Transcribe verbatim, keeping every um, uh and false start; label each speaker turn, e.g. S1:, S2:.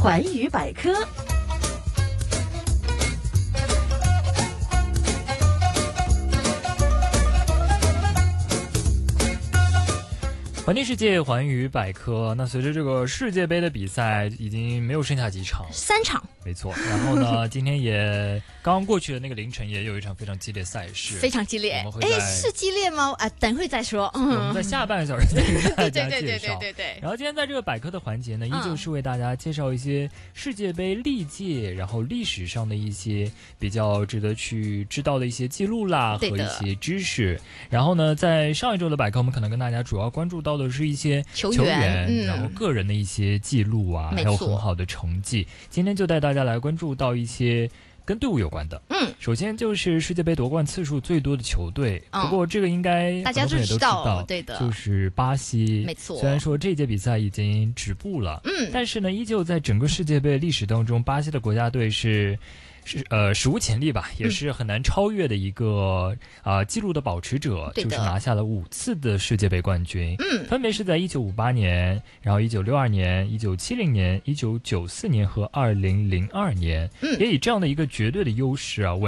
S1: 环宇百科。
S2: 环境世界环宇百科，那随着这个世界杯的比赛已经没有剩下几场，
S1: 三场，
S2: 没错。然后呢，今天也刚刚过去的那个凌晨也有一场非常激烈赛事，
S1: 非常激烈。哎，是激烈吗？啊，等会再说。
S2: 嗯、我们在下半个小时再给大家介绍。
S1: 对对对对对对。
S2: 然后今天在这个百科的环节呢，依旧是为大家介绍一些世界杯历届，然后历史上的一些比较值得去知道的一些记录啦和一些知识。然后呢，在上一周的百科，我们可能跟大家主要关注到的是一些球员，
S1: 球员嗯、
S2: 然后个人的一些记录啊，还有很好的成绩。今天就带大家来关注到一些跟队伍有关的。嗯，首先就是世界杯夺冠次数最多的球队，嗯、不过这个应该
S1: 大家都知道，对的，
S2: 就是巴西。
S1: 没错，
S2: 虽然说这届比赛已经止步了，嗯，但是呢，依旧在整个世界杯历史当中，巴西的国家队是。是呃史无前例吧，也是很难超越的一个啊、呃、纪录的保持者，就是拿下了五次的世界杯冠军，嗯，分别是在一九五八年，然后一九六二年、一九七零年、一九九四年和二零零二年，嗯，也以这样的一个绝对的优势啊。